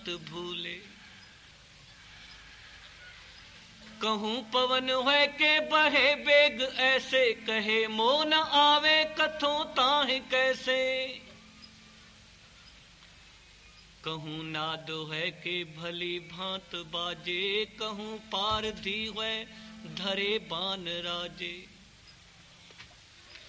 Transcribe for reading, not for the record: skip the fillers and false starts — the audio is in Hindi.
भूले। कहूँ पवन है के बहे बेग ऐसे, कहे मोन आवे कथों ताहि कैसे। कहूँ नाद है के भली भांत बाजे, कहूँ पारधी है धरे बान राजे।